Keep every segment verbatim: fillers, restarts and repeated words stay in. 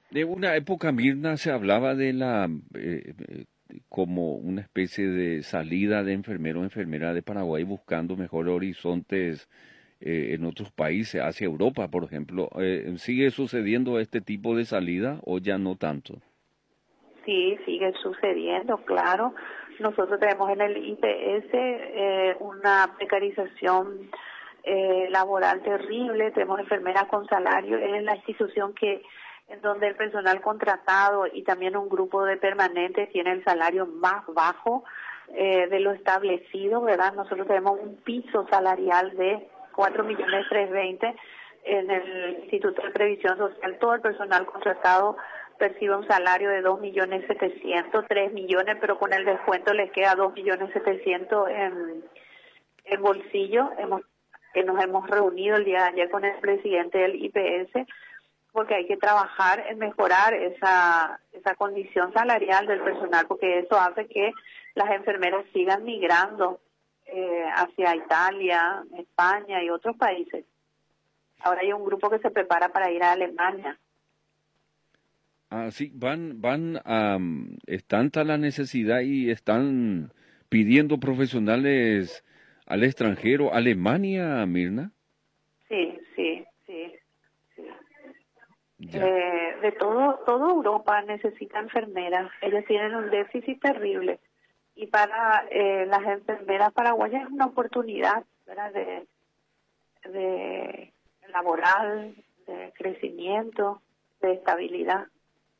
De una época, Mirna, se hablaba de la eh, eh, como una especie de salida de enfermero o enfermera de Paraguay buscando mejores horizontes eh, en otros países, hacia Europa, por ejemplo. Eh, ¿sigue sucediendo este tipo de salida o ya no tanto? Sí, sigue sucediendo, claro. Nosotros tenemos en el I P S eh, una precarización eh, laboral terrible. Tenemos enfermeras con salario. Es la institución que en donde el personal contratado y también un grupo de permanentes tiene el salario más bajo eh, de lo establecido, ¿verdad? Nosotros tenemos un piso salarial de cuatro millones trescientos veinte en el Instituto de Previsión Social. Todo el personal contratado percibe un salario de dos millones setecientos, tres millones, pero con el descuento les queda dos millones setecientos en, en bolsillo. Hemos, que nos hemos reunido el día de ayer con el presidente del I P S, porque hay que trabajar en mejorar esa, esa condición salarial del personal, porque eso hace que las enfermeras sigan migrando eh, hacia Italia, España y otros países. Ahora hay un grupo que se prepara para ir a Alemania. Ah, sí, van, van, am, es tanta la necesidad y están pidiendo profesionales al extranjero, Alemania, Mirna. Sí, sí, sí, sí. Ya. Eh, de todo, toda Europa necesita enfermeras. Ellos tienen un déficit terrible. Y para eh, las enfermeras paraguayas es una oportunidad, ¿verdad?, de, de laboral, de crecimiento, de estabilidad.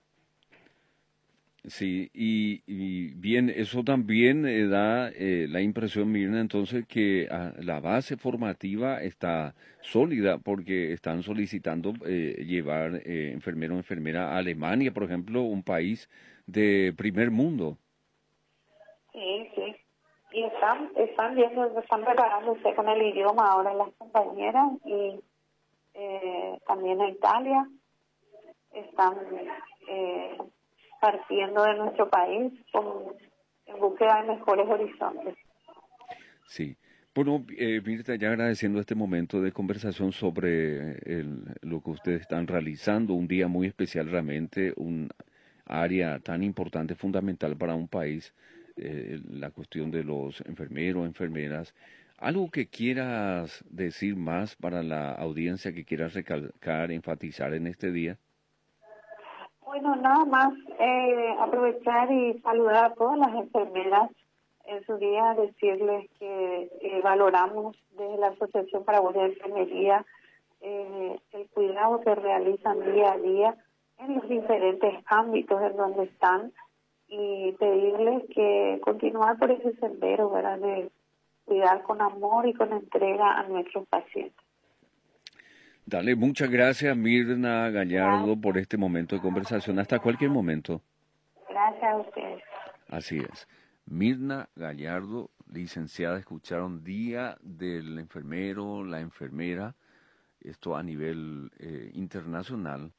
Sí, y, y bien, eso también eh, da eh, la impresión, Mirna, entonces que ah, la base formativa está sólida porque están solicitando eh, llevar eh, enfermero o enfermera a Alemania, por ejemplo, un país de primer mundo. Sí, sí. Y están, están viendo, están preparándose con el idioma ahora las compañeras y eh, también a Italia. Están eh, partiendo de nuestro país con, en búsqueda de mejores horizontes. Sí. Bueno, eh, Mirta, ya agradeciendo este momento de conversación sobre el- lo que ustedes están realizando, un día muy especial realmente, un área tan importante, fundamental para un país, eh, la cuestión de los enfermeros, enfermeras. ¿Algo que quieras decir más para la audiencia, que quieras recalcar, enfatizar en este día? Bueno, nada más eh, aprovechar y saludar a todas las enfermeras en su día, decirles que eh, valoramos desde la Asociación Paraguaya de Enfermería eh, el cuidado que realizan día a día en los diferentes ámbitos en donde están y pedirles que continuar por ese sendero, ¿verdad?, de cuidar con amor y con entrega a nuestros pacientes. Dale, muchas gracias, Mirna Gallardo, por Gracias, este momento de conversación. Hasta cualquier momento. gracias a ustedes. Así es. Mirna Gallardo, licenciada, escucharon Día del Enfermero, la Enfermera, esto a nivel eh, internacional.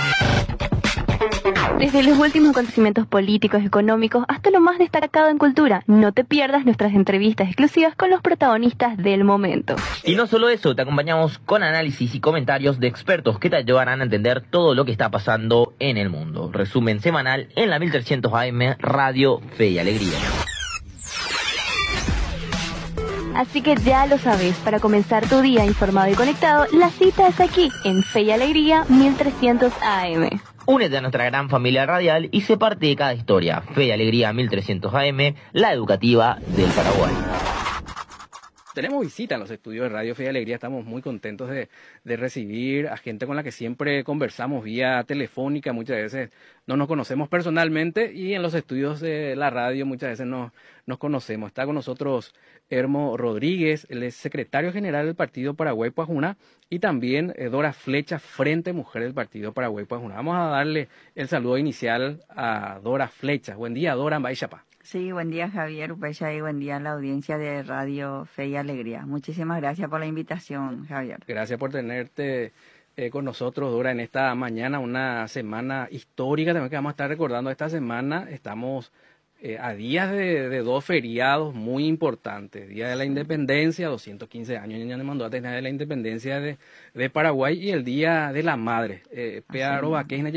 Desde los últimos acontecimientos políticos, económicos, hasta lo más destacado en cultura, no te pierdas nuestras entrevistas exclusivas con los protagonistas del momento. Y no solo eso, te acompañamos con análisis y comentarios de expertos que te ayudarán a entender todo lo que está pasando en el mundo. Resumen semanal en la mil trescientos A M, Radio Fe y Alegría. Así que ya lo sabes, para comenzar tu día informado y conectado, la cita es aquí, en Fe y Alegría mil trescientos A M. Únete a nuestra gran familia radial y sé parte de cada historia. Fe y Alegría mil trescientos A M, la educativa del Paraguay. Tenemos visita en los estudios de Radio Fe y Alegría, estamos muy contentos de, de recibir a gente con la que siempre conversamos vía telefónica, muchas veces no nos conocemos personalmente y en los estudios de la radio muchas veces nos, nos conocemos. Está con nosotros Hermo Rodríguez, él es secretario general del Partido Paraguay Puajuna y también eh, Dora Flecha, Frente Mujer del Partido Paraguay Puajuna. Vamos a darle el saludo inicial a Dora Flecha. Buen día, Dora Mbaixapa. Sí, buen día Javier Upeixa y buen día a la audiencia de Radio Fe y Alegría. Muchísimas gracias por la invitación, Javier. Gracias por tenerte eh, con nosotros, Dora, en esta mañana, una semana histórica también que vamos a estar recordando esta semana. Estamos eh, a días de, de dos feriados muy importantes. Día de la Independencia, doscientos quince años, Ñaña mandó a tener de la Independencia de, de Paraguay y el Día de la Madre. Eh,